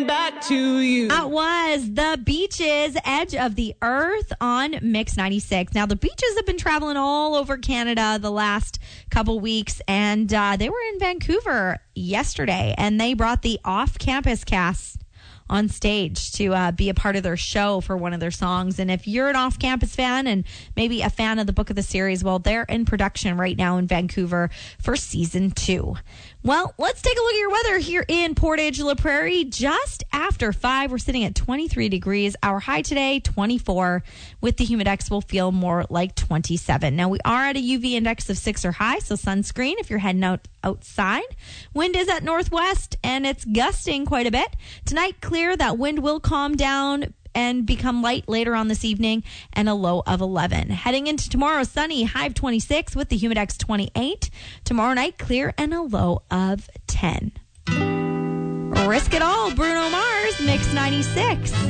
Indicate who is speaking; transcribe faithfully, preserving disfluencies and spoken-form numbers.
Speaker 1: back to you.
Speaker 2: That was The Beaches, Edge of the Earth on Mix ninety-six. Now, the Beaches have been traveling all over Canada the last couple weeks, and uh, they were in Vancouver yesterday, and they brought the off-campus cast on stage to uh, be a part of their show for one of their songs. And if you're an off-campus fan and maybe a fan of the Book of the Series, well, they're in production right now in Vancouver for season two. Well, let's take a look at your weather here in Portage La Prairie. Just after five, we're sitting at twenty-three degrees. Our high today, twenty-four. With the humidex, we'll feel more like twenty-seven. Now, we are at a U V index of six or high, so sunscreen if you're heading out outside. Wind is at northwest, and it's gusting quite a bit. Tonight, clear. That wind will calm down and become light later on this evening, and a low of eleven. Heading into tomorrow, sunny, high of twenty-six with the humidex twenty-eight. Tomorrow night, clear and a low of ten. Risk It All, Bruno Mars, Mix ninety-six.